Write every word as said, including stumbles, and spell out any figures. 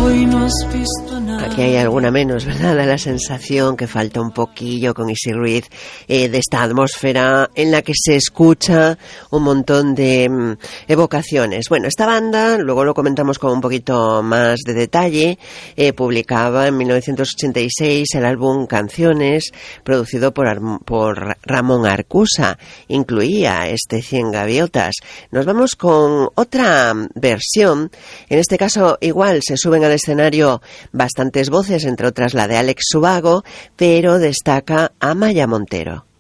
hoy no has visto nada. Aquí hay alguna menos, ¿verdad? Da la sensación que falta un poquillo con Isi Ruiz eh, de esta atmósfera en la que se escucha un montón de mm, evocaciones. Bueno, esta banda, luego lo comentamos con un poquito más de detalle, eh, publicaba en mil novecientos ochenta y seis el álbum Canciones, producido por, Ar- por Ramón Arcusa. Incluía este Cien Gaviotas. Nos vamos con otra versión. En este caso, igual se suben al escenario bastantes voces, entre otras la de Alex Subago, pero destaca a Maya Montero.